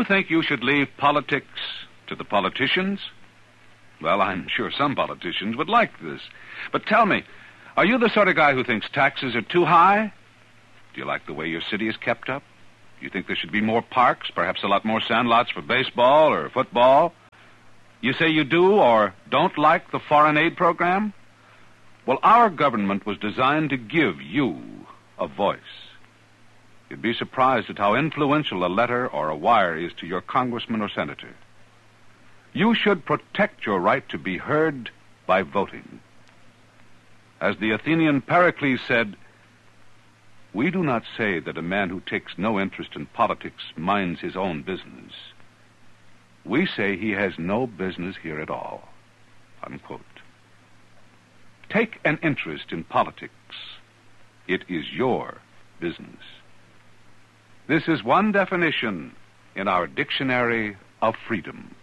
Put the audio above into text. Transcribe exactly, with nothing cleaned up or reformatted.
you think you should leave politics to the politicians? Well, I'm sure some politicians would like this. But tell me, are you the sort of guy who thinks taxes are too high? Do you like the way your city is kept up? Do you think there should be more parks, perhaps a lot more sandlots for baseball or football? You say you do or don't like the foreign aid program? Well, our government was designed to give you a voice. You'd be surprised at how influential a letter or a wire is to your congressman or senator. You should protect your right to be heard by voting. As the Athenian Pericles said, we do not say that a man who takes no interest in politics minds his own business. We say he has no business here at all. Unquote. Take an interest in politics. It is your business. This is one definition in our dictionary of freedom.